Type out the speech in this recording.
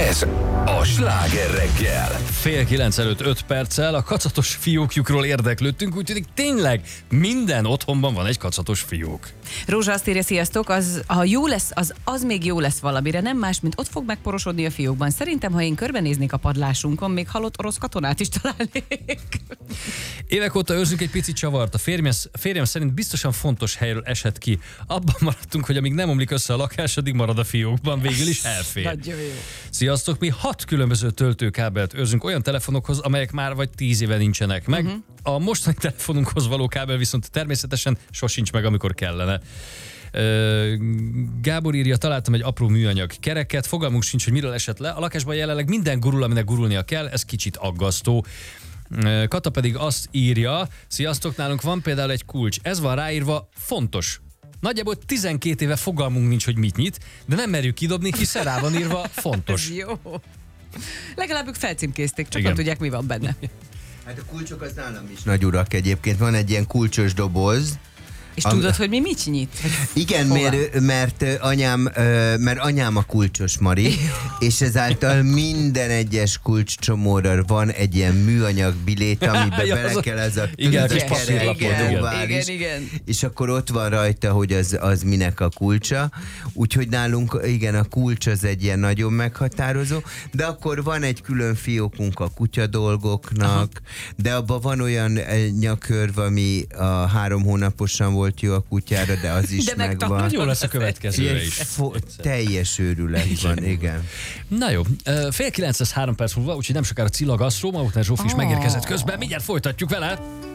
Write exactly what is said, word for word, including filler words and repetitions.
Ez a Sláger reggel. Fél kilenc előtt öt perccel a kacatos fiókjukról érdeklődtünk, úgyhogy tényleg minden otthonban van egy kacatos fiók. Rózsa azt írja, sziasztok, az, ha jó lesz, az, az még jó lesz valamire, nem más, mint ott fog megporosodni a fiókban. Szerintem, ha én körbenéznék a padlásunkon, még halott orosz katonát is találnék. Évek óta őrzünk egy picit csavart. A férjem, férjem szerint biztosan fontos helyről esett ki. Abban maradtunk, hogy amíg nem omlik össze a lakás, addig marad a fiókban, végül is elfér. Nagyon jó. Sziasztok, mi hat különböző töltőkábelt őrzünk olyan telefonokhoz, amelyek már vagy tíz éve nincsenek meg. Uh-huh. A mostani telefonunkhoz való kábel viszont természetesen sosincs meg, amikor kellene. Gábor írja, találtam egy apró műanyag kereket, fogalmunk sincs, hogy miről esett le. A lakásban jelenleg minden gurul, aminek gurulnia kell, ez kicsit aggasztó. Kata pedig azt írja, sziasztok, nálunk van például egy kulcs, ez van ráírva, fontos. Nagyjából tizenkét éve fogalmunk nincs, hogy mit nyit, de nem merjük kidobni, hiszen rá van írva, fontos. Ez jó. Legalább ők felcímkézték, csak Igen. nem tudják, mi van benne. Hát a kulcsok az nálam is nagy urak egyébként. Van egy ilyen kulcsos doboz. És Am- tudod, hogy mi mit nyit? Igen, Hova? mert, mert anyám, mert anyám a kulcsos Mari, és ezáltal minden egyes kulcscsomóra van egy ilyen műanyag bilét, amiben Ja, bele az a- kell ez a igen, ez a kis kerek, papírlapot, ilyen igen. ovális, Igen, igen. és akkor ott van rajta, hogy az, az minek a kulcsa. Úgyhogy nálunk, igen, a kulcs az egy ilyen nagyon meghatározó, de akkor van egy külön fiókunk a kutyadolgoknak, aha, de abban van olyan eh, nyakörv, ami a három hónaposan volt jó a kutyára, de az is De megvan. megtartod. Jó lesz a következőre Ilyen is. fo- teljes őrület van, igen. Na jó, fél kilenc lesz három perc múlva, úgyhogy nem sokára Cilla Gasztró, ma után Zsófi is Oh. megérkezett közben, mindjárt folytatjuk vele.